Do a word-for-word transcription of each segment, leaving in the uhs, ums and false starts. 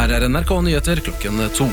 Her er N R K Nyheter klokken to.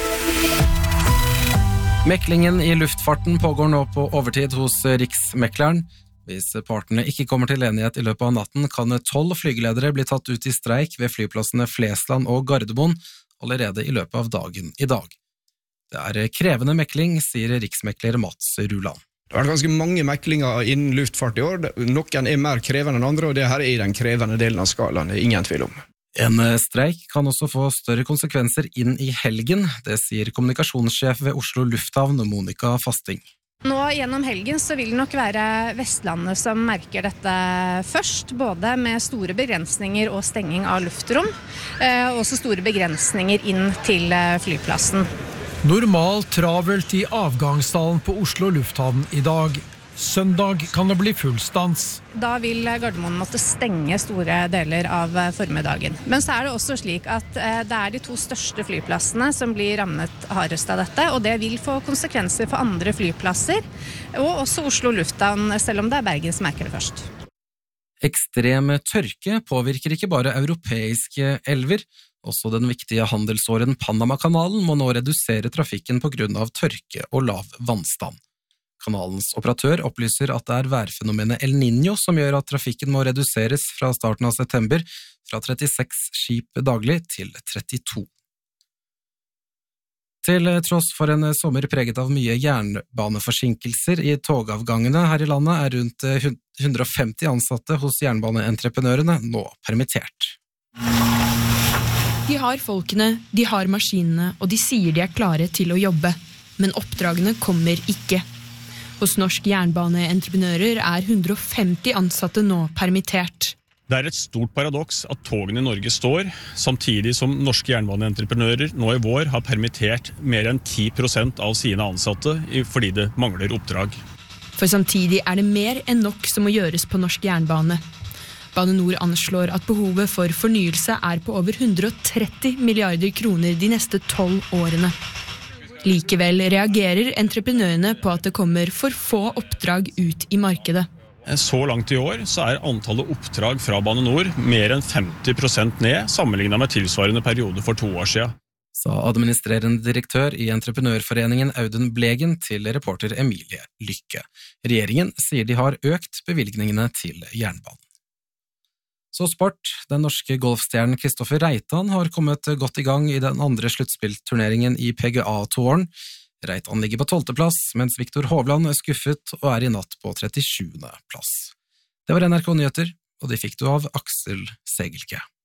Meklingen i luftfarten pågår nå på overtid hos Riksmekleren. Hvis partene ikke kommer til enighet i løpet av natten, kan tolv flygeledere bli tatt ut i streik ved flyplassene Flesland og Gardermoen allerede i løpet av dagen i dag. Det er krevende mekling, sier riksmekler Mats Ruland. Det har vært ganske mange meklinger innen luftfart i år. Noen er mer krevende enn andre, og det her er i den krevende delen av skalaen, det er ingen tvil om. En streik kan også få større konsekvenser inn i helgen, det sier kommunikasjonssjef ved Oslo Lufthavn, Monica Fasting. Nå gjennom helgen så vil det nok være Vestlandet som merker dette først, både med store begrensninger og stenging av luftrom, og også store begrensninger inn til flyplassen. Normalt travelt i avgangshallen på Oslo Lufthavn i dag. Søndag kan det bli full stans. Da vil Gardermoen måtte stenge store deler av formiddagen. Men så er det også slik at det er de to største flyplassene som blir rammet hardest av dette, og det vil få konsekvenser for andre flyplasser, og også Oslo Lufthavn, selv om det er Bergen som merker det først. Ekstrem tørke påvirker ikke bare europeiske elver. Også den viktige handelsåren Panama-kanalen må nå redusere trafikken på grunn av tørke og lav vannstand. Kanalens operatør opplyser at det er værfenomenet El Niño som gjør at trafikken må reduseres fra starten av september fra trettiseks skip daglig til trettito. Til tross for en sommer preget av mye jernbaneforsinkelser i togavgangene her i landet er rundt hundre og femti ansatte hos jernbaneentreprenørene nå permittert. De har folkene, de har maskinene, og de sier de er klare til å jobbe. Men oppdragene kommer ikke. Hos Norsk Jernbaneentreprenører er hundre og femti ansatte nå permittert. Det er et stort paradoks at togene i Norge står, samtidig som Norske Jernbaneentreprenører nå i vår har permittert mer enn ti prosent av sine ansatte fordi det mangler oppdrag. For samtidig er det mer enn nok som må gjøres på norsk jernbane. Bane Nor anslår at behovet for fornyelse er på over hundre og tretti milliarder kroner de neste tolv årene. Likevel reagerer entreprenørene på at det kommer for få oppdrag ut i markedet. Så langt i år så er antallet oppdrag fra Bane Nor mer enn femti prosent ned, sammenlignet med tilsvarende periode for to år siden. Sa administrerende direktør i Entreprenørforeningen Audun Blegen til reporter Emilie Lykke. Regjeringen sier de har økt bevilgningene til jernbanen. Så sport. Den norske golfstjernen Kristoffer Reitan har kommet godt i gang i den andre sluttspillturneringen i P G A-touren. Reitan ligger på tolvte plass, mens Viktor Hovland er skuffet og er i natt på trettisjuende plass. Det var N R K Nyheter, og de fikk du av Aksel Segelke.